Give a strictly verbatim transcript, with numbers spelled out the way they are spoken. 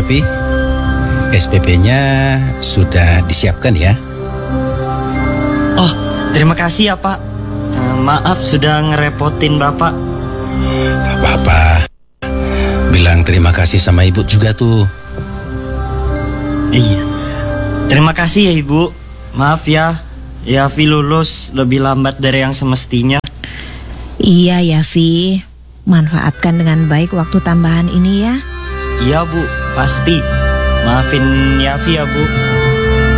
Vi, S P P-nya sudah disiapkan ya? Oh, terima kasih ya Pak. Eh, Maaf sudah ngerepotin Bapak. Gak apa-apa. Bilang terima kasih sama Ibu juga tuh. Iya. Terima kasih ya Ibu. Maaf ya, Yafi lulus lebih lambat dari yang semestinya. Iya ya Vi, manfaatkan dengan baik waktu tambahan ini ya. Iya Bu, pasti. Maafin Yafi ya Bu.